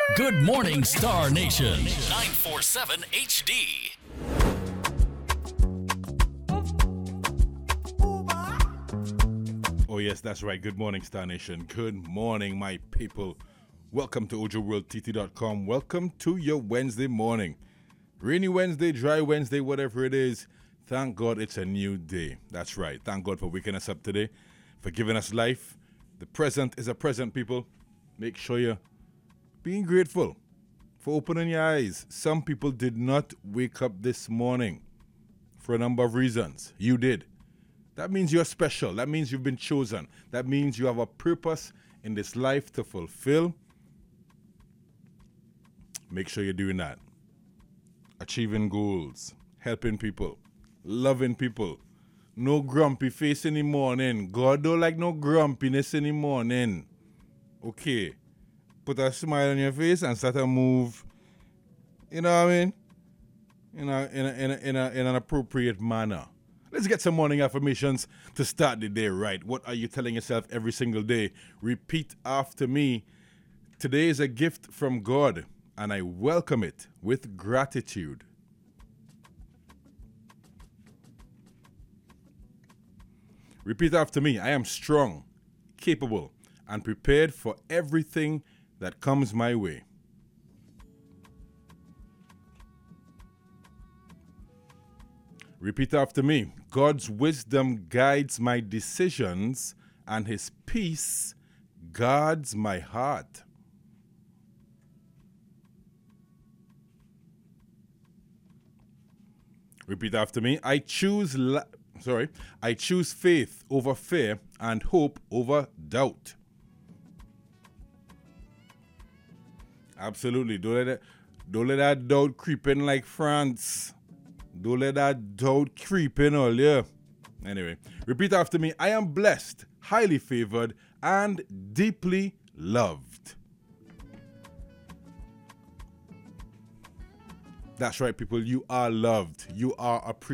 Good morning, Star Nation. 947 HD. Oh, yes, that's right. Good morning, Star Nation. Good morning, my people. Welcome to OjoWorldTT.com. Welcome to your Wednesday morning. Rainy Wednesday, dry Wednesday, whatever it is. Thank God it's a new day. That's right. Thank God for waking us up today, for giving us life. The present is a present, people. Make sure you're being grateful for opening your eyes. Some people did not wake up this morning for a number of reasons. You did. That means you're special. That means you've been chosen. That means you have a purpose in this life to fulfill. Make sure you're doing that. Achieving goals, helping people, loving people. No grumpy face in the morning. God don't like no grumpiness in the morning. Okay. Put a smile on your face and start to move. You know what I mean? In an appropriate manner. Let's get some morning affirmations to start the day right. What are you telling yourself every single day? Repeat after me. Today is a gift from God, and I welcome it with gratitude. Repeat after me. I am strong, capable, and prepared for everything that comes my way. Repeat after me. God's wisdom guides my decisions, and His peace guards my heart. Repeat after me. I choose faith over fear and hope over doubt. Absolutely. Don't let that doubt creep in like France. Don't let that doubt creep in earlier. Anyway, repeat after me. I am blessed, highly favored, and deeply loved. That's right, people. You are loved. You are appreciated.